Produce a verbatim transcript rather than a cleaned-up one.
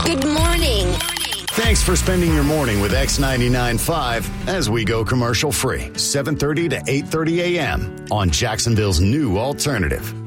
Good morning. Thanks for spending your morning with X ninety-nine point five as we go commercial free. seven thirty to eight thirty a.m. on Jacksonville's new alternative.